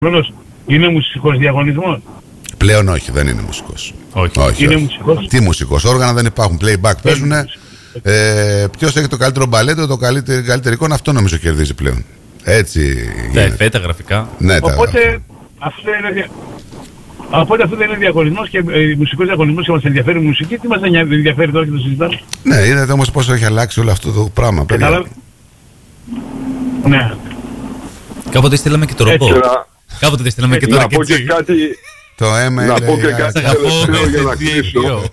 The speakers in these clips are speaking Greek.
είναι μουσικός διαγωνισμός? Πλέον όχι, δεν είναι μουσικός. Όχι. Είναι μουσικός. Τι μουσικός, όργανα δεν υπάρχουν. Playback παίζουνε. Ποιος έχει το καλύτερο μπαλέτο, το καλύτερη εικόνα, αυτό νομίζω κερδίζει πλέον. Έτσι. Τα εφέ, τα γραφικά. Ναι, οπότε αυτό δεν είναι διαγωνισμός και μουσικός διαγωνισμός και μας ενδιαφέρει η μουσική. Τι μας ενδιαφέρει τώρα και το συζητάμε? Ναι, είδατε όμως πόσο έχει αλλάξει όλο αυτό το πράγμα. Ναι. Κάποτε στείλαμε και το ρομπό. Κάποτε στείλαμε και το ρακετσί. Το email. Να πω και κάτι τελευταίο για να κλείσω.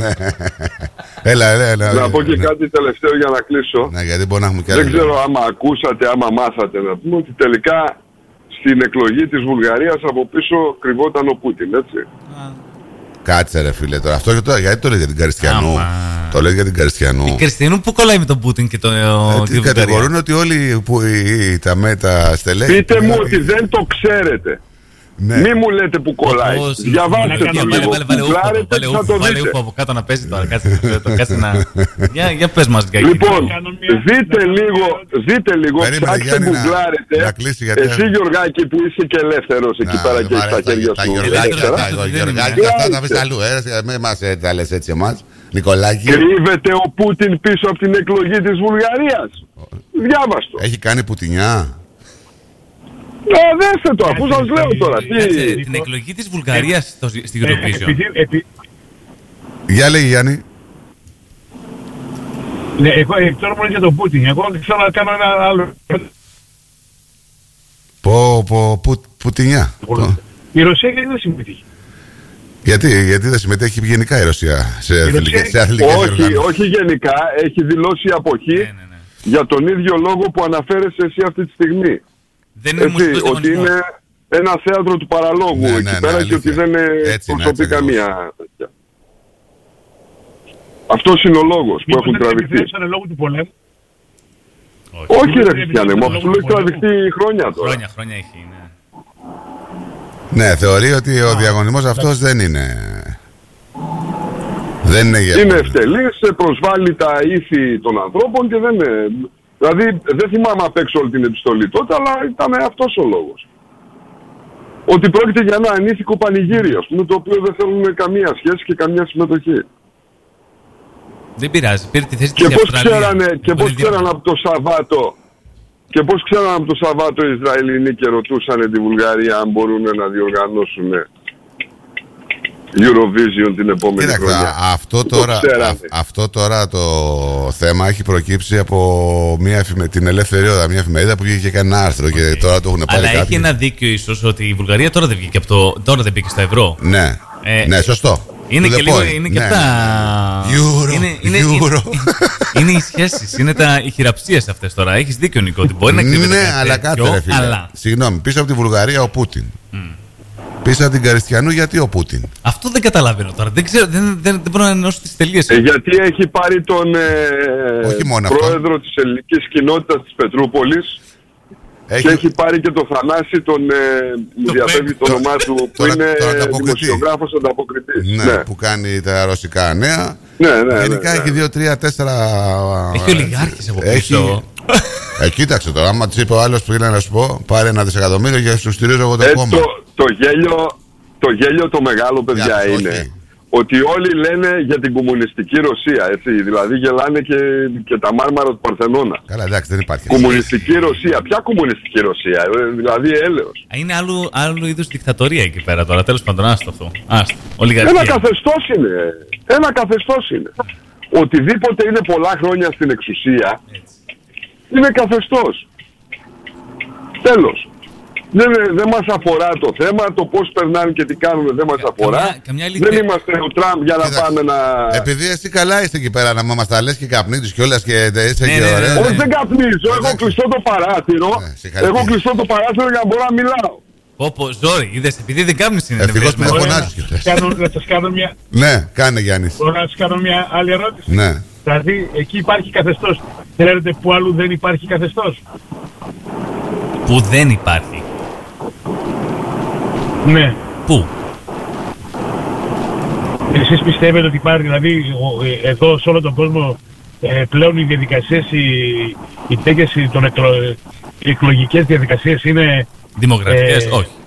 Έλα. Να πω και κάτι τελευταίο για να κλείσω. Ναι, γιατί μπορεί να έχουμε και δεν ξέρω άμα ακούσατε, άμα μάθατε, να πούμε ότι τελικά στην εκλογή της Βουλγαρίας από πίσω κρυβόταν ο Πούτιν, έτσι. Κάτσε ρε φίλε τώρα. Αυτό γιατί το λέει για την Καριστιανού? Το λέει για την Καριστιανού. Η Καριστιανού που κολλάει με τον Πούτιν και τον Βουλγαρία? Κατηγορούν ότι όλοι που τα στελέχη. Πείτε μου ότι δεν το ξέρετε. Ναι. Μη μου λέτε που κολλάει. Διαβάστε το λίγο. Βάλε ούφο από κάτω να παίζει τώρα. Κάτσε να... Για πες μας. Λοιπόν, δείτε λίγο. Ψάξτε, γκουγκλάρετε. Εσύ Γιωργάκη που είσαι και ελεύθερος εκεί πέρα και στα χέρια σου. Γιωργάκη, αυτά τα πεις αλλού. Μην μας τα λες έτσι εμάς. Νικολάκη. Κρύβεται ο Πούτιν πίσω από την εκλογή της Βουλγαρίας. Διάβαστο. Έχει κάνει πουτινιά? Δέστε το, αφού σας λέω τώρα. Την εκλογή της Βουλγαρίας στην Eurovision. Για λέγει Γιάννη. Ναι, τώρα μου για τον Πούτιν. Εγώ θέλω να κάνω ένα άλλο. Πουτινιά. Η Ρωσία γιατί δεν συμμετείχε? Γιατί δεν συμμετέχει γενικά η Ρωσία σε αθλητικές οργανώσεις? Όχι γενικά, έχει δηλώσει αποχή για τον ίδιο λόγο που αναφέρεσαι εσύ αυτή τη στιγμή. Ότι είναι ένα θέατρο του παραλόγου εκεί πέρα και ότι δεν προσωπεί καμία. Αυτός είναι ο λόγος που έχουν τραβηχτεί. Λόγω του πολέμου? Όχι ρε Χριστιανέ μου, αυτό έχει τραβηχτεί χρόνια τώρα. Χρόνια έχει, ναι, θεωρεί ότι ο διαγωνισμός αυτός δεν είναι... Είναι ευτελής, προσβάλλει τα ήθη των ανθρώπων και δεν είναι... Δηλαδή δεν θυμάμαι απ' έξω όλη την επιστολή τότε, αλλά ήταν αυτός ο λόγος. Ότι πρόκειται για ένα ανήθικο πανηγύρι, ας πούμε, το οποίο δεν θέλουν καμία σχέση και καμία συμμετοχή. Δεν πειράζει, πήρε τη θέση της Αυστραλίας. Και πώς ξέραν από το Σαββάτο, οι Ισραηλινοί και ρωτούσαν τη Βουλγαρία αν μπορούν να διοργανώσουν Eurovision την επόμενη χρονιά. Αυτό τώρα το θέμα έχει προκύψει από την Ελεύθερη Ώρα, μια εφημερίδα που βγήκε και ένα άρθρο και τώρα το έχουν πάρει. Αλλά έχει ένα δίκιο ίσως ότι η Βουλγαρία τώρα δεν βγήκε τώρα δεν μπήκε στο ευρώ. Ναι, σωστό. Είναι και λίγο, είναι και αυτά. Euro. Είναι οι σχέσεις, είναι οι χειραψίες αυτές τώρα. Έχεις δίκιο Νικό, ότι μπορεί να κρύβεται. Ναι, αλλά κάτω ρε φίλε. Συγγνώμη, πίσω από τη Βουλγαρία ο Πούτιν. Πίσω από την Καριστιανού γιατί ο Πούτιν? Αυτό δεν καταλαβαίνω τώρα. Δεν ξέρω, δεν μπορώ να ενώσω τις τελείες. Γιατί έχει πάρει τον πρόεδρο της ελληνικής κοινότητας της Πετρούπολης και έχει πάρει και τον Θανάση, μου διαφεύγει το όνομά του, που είναι δημοσιογράφος ανταποκριτής. Ναι, που κάνει τα ρωσικά νέα. Γενικά έχει 2, 3, 4... Έχει ολιγάρχες από πίσω. Κοίταξε τώρα, άμα της είπε ο άλλος που ήθελα να σου πω, πάρε 1 δισεκατομμύριο και σου στηρίζω εγώ το κόμμα. Το γέλιο το μεγάλο, παιδιά, είναι ότι όλοι λένε για την κομμουνιστική Ρωσία, έτσι. Δηλαδή γελάνε και τα μάρμαρα του Παρθενώνα. Καλά, εντάξει, δεν υπάρχει. Κομμουνιστική Ρωσία. Ποια κομμουνιστική Ρωσία? Δηλαδή έλεος. Είναι άλλου είδους δικτατορία εκεί πέρα τώρα. Τέλος πάντων, άστο αυτό. Ένα καθεστώς είναι. Οτιδήποτε είναι πολλά χρόνια στην εξουσία είναι καθεστώς. Τέλος. Δεν μας αφορά το θέμα, το πώς περνάνε και τι κάνουν δεν μας αφορά. Δεν είμαστε ο Τραμπ για να πάμε να... Επειδή εσύ καλά είστε εκεί πέρα να μας τα λες και καπνίζεις κιόλας και είσαι και ωραίο. Όχι, δεν καπνίζω, έχω κλειστό το παράθυρο. Έχω κλειστό το παράθυρο για να μπορώ να μιλάω. Πω, ζόρι, είδες, επειδή δεν κάπνεις είναι. Ευτυχώς που δεν φωνάζεις κιόλας. Να σας κάνω μια... Ναι, κάνε Γιάννης. Μπορώ να σας κάνω μια άλλη ερώτηση? Ναι. Δηλαδή, εκεί υπάρχει καθεστώς. Ξέρετε που αλλού δεν υπάρχει καθεστώς? Που δεν υπάρχει? Ναι. Πού? Εσείς πιστεύετε ότι υπάρχει, δηλαδή, εδώ σε όλο τον κόσμο πλέον οι διαδικασίες, οι τέτοιες εκλογικές διαδικασίες είναι... Δημοκρατικές, όχι.